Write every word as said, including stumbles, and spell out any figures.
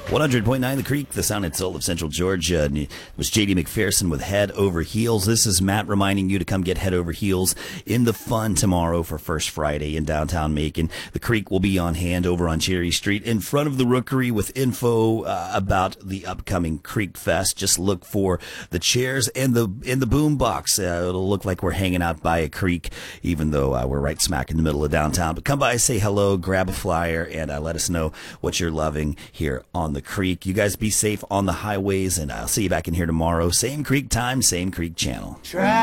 one hundred point nine The Creek, the sound and soul of Central Georgia. And it was J D McPherson with Head Over Heels. This is Matt reminding you to come get Head Over Heels in the fun tomorrow for First Friday in downtown Macon. The Creek will be on hand over on Cherry Street in front of the Rookery with info uh, about the upcoming Creek Fest. Just look for the chairs and the in the boom box. Uh, it'll look like we're hanging out by a creek, even though uh, we're right smack in the middle of downtown. But come by, say hello, grab a flyer, and uh, let us know what you're loving here on the Creek. You guys be safe on the highways, and I'll see you back in here tomorrow. Same Creek time, same Creek channel. Try